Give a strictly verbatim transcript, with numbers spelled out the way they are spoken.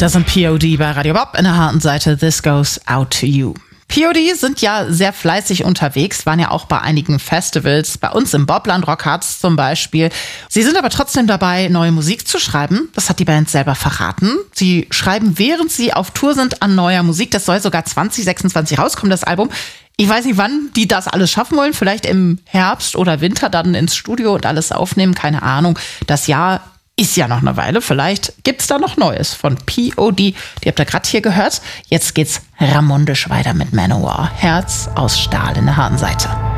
Das sind P O D bei Radio Bob in der harten Seite This Goes Out to You. P O D sind ja sehr fleißig unterwegs, waren ja auch bei einigen Festivals, bei uns im Bobland Rock Hearts zum Beispiel. Sie sind aber trotzdem dabei, neue Musik zu schreiben. Das hat die Band selber verraten. Sie schreiben, während sie auf Tour sind, an neuer Musik. Das soll sogar zwanzig sechsundzwanzig rauskommen, das Album. Ich weiß nicht, wann die das alles schaffen wollen. Vielleicht im Herbst oder Winter dann ins Studio und alles aufnehmen. Keine Ahnung. Das Jahr ist ja noch eine Weile. Vielleicht gibt's da noch Neues von P O D. Die habt ihr gerade hier gehört. Jetzt geht's ramondisch weiter mit Manowar. Herz aus Stahl in der harten Seite.